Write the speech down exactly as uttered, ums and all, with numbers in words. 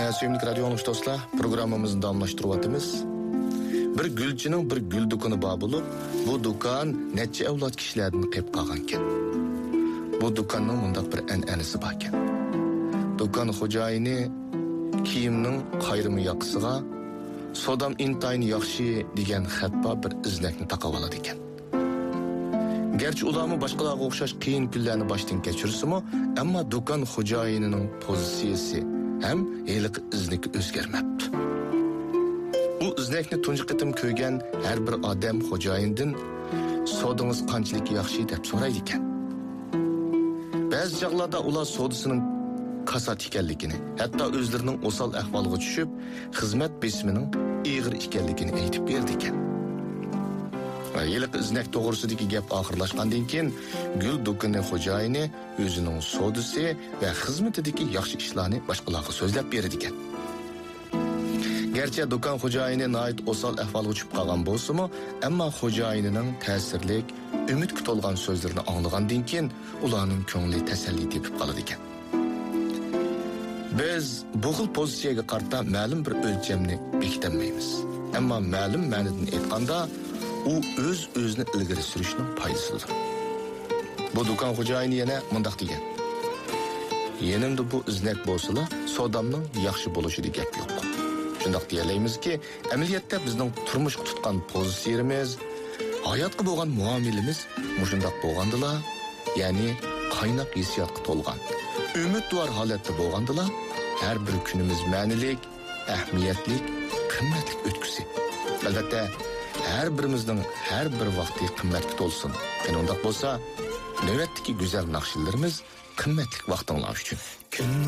Sevimli radyo anlışı dostlar, programımızı damlaştırıvatımız. Bir gülçinin bir gül dükkanı bağ bulup, bu dükkan netçe evlat kişilerden qeyp qalğanken. Bu dükkanın mundaq bir an'anasi barken. Dükkan xo'jayini kiyimning qayrimi yaqısıga, sodam intayın yaxshi degan xatba bir iznakni taqab oladi ekan. Gerçi ularmı başqalarga o'xshash qiyin kunlarni boshdan kechirsimi, ammo dükkan xo'jayinining pozitsiyasi hem heliq iznik o'zgarmabdi. Bu iznakni tunji qitim ko'rgan har bir odam xo'jayindan sodingiz qanchalik yaxshi deb so'raydi ekan. Ba'zi chaqlarda ular sodisining kasat ekanligini, hatto o'zlarining o'sal ahvoliga tushib, xizmat besimining ig'ir ekanligini aytib berdi ekan. Yiliq iznak to'g'risidagi gap oxirlashgandan keyin gul do'koni xo'jayini o'zining sodisi va xizmatidagi yaxshi ishlarni boshqalarga so'zlab berdi ekan. Gerçi do'kon xo'jayini nihoyat o'sal ahvolga tushib qolgan bo'lsa-mu, ammo xo'jayinining ta'sirlik, umid kutilgan so'zlarini anglagandan keyin ularning ko'ngli tasalli tepib qoladi ekan. Biz bu xil pozitsiyaga qarta ma'lum bir o'lchamni bekitolmaymiz. Ammo ma'lum ma'nodan aytganda u o'z o'zini ilgari surishning foydasidir. Bu do'kon xo'jayini yana mundaq degan. Yenimda bu iznak bo'lsa-la, sodamning yaxshi bo'lishiga gap yo'q. Shundaq deyalaymiz-ki, amaliyotda bizning turmushga tutgan pozitsiyamiz, hayotga bo'lgan muomalamiz mushundaq bo'lgandila, ya'ni qaynoq hissiyotga to'lgan, umidvor holatda bo'lgandila, har bir kunimiz ma'nilik, ahamiyatli, qimmatli o'tkusi. Albatta, her birimizning her bir vaqti qimmatga to'lsin. Yani undaq bo'lsa, navbatdagi go'zal naqshlarimiz qimmatli vaqtinglar uchun.